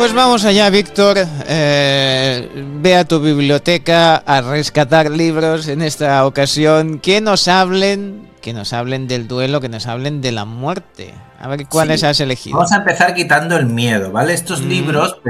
Pues vamos allá, Víctor. Ve a tu biblioteca a rescatar libros en esta ocasión que nos hablen del duelo, que nos hablen de la muerte. A ver cuáles has elegido. Vamos a empezar quitando el miedo, ¿vale? Estos libros